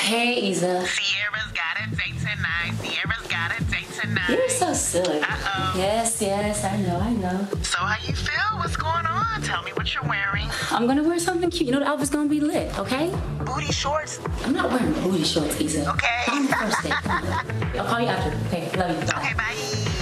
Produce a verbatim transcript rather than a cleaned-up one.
Hey, Isa. Sierra's got a date tonight. Sierra's got a date tonight. You're so silly. Uh-oh. Yes, yes, I know, I know. So how you feel? What's going on? Tell me what you're wearing. I'm gonna wear something cute. You know the outfit's gonna be lit, okay? Booty shorts? I'm not wearing booty shorts, Isa. Okay. Not on the first date. Come on. I'll call you after. Okay, love you. Bye. Okay, bye.